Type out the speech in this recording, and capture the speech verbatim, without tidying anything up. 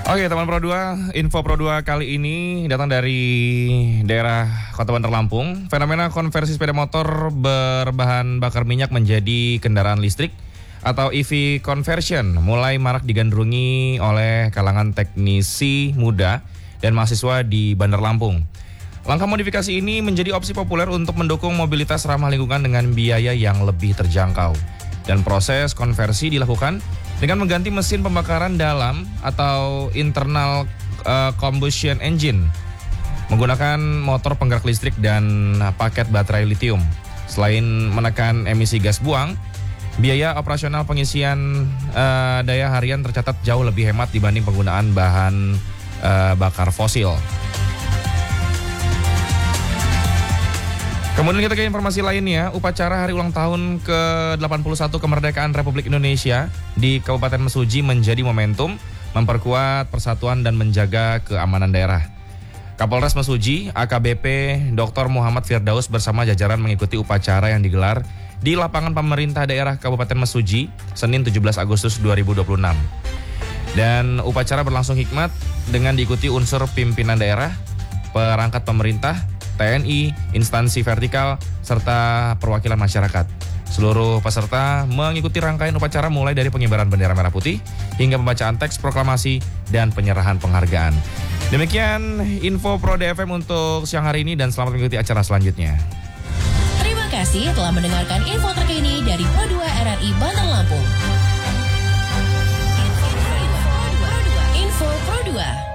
Oke teman Pro dua, info Pro dua kali ini datang dari daerah Kota Bandar Lampung. Fenomena konversi sepeda motor berbahan bakar minyak menjadi kendaraan listrik atau E V conversion mulai marak digandrungi oleh kalangan teknisi muda dan mahasiswa di Bandar Lampung. Langkah modifikasi ini menjadi opsi populer untuk mendukung mobilitas ramah lingkungan dengan biaya yang lebih terjangkau. Dan proses konversi dilakukan dengan mengganti mesin pembakaran dalam atau internal uh, combustion engine menggunakan motor penggerak listrik dan paket baterai lithium. Selain menekan emisi gas buang, biaya operasional pengisian uh, daya harian tercatat jauh lebih hemat dibanding penggunaan bahan uh, bakar fosil. Kemudian kita ke informasi lainnya, upacara hari ulang tahun ke delapan puluh satu kemerdekaan Republik Indonesia di Kabupaten Mesuji menjadi momentum memperkuat persatuan dan menjaga keamanan daerah. Kapolres Mesuji, A K B P Doktor Muhammad Firdaus bersama jajaran mengikuti upacara yang digelar di lapangan pemerintah daerah Kabupaten Mesuji, Senin tujuh belas Agustus dua ribu dua puluh enam. Dan upacara berlangsung hikmat dengan diikuti unsur pimpinan daerah, perangkat pemerintah, T N I, instansi vertikal, serta perwakilan masyarakat. Seluruh peserta mengikuti rangkaian upacara mulai dari pengibaran bendera merah putih hingga pembacaan teks proklamasi dan penyerahan penghargaan. Demikian info Pro D F M untuk siang hari ini dan selamat mengikuti acara selanjutnya. Terima kasih telah mendengarkan info terkini dari Pro dua R R I Bandar Lampung. Info Pro dua. Info Pro dua.